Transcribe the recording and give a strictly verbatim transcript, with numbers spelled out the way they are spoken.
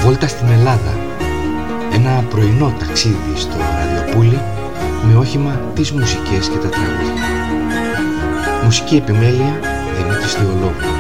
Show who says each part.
Speaker 1: Βόλτα στην Ελλάδα. Ένα πρωινό ταξίδι στο ραδιοπούλι με όχημα τις μουσικές και τα τραγούδια. Μουσική επιμέλεια Δημήτρης Θεολόγου.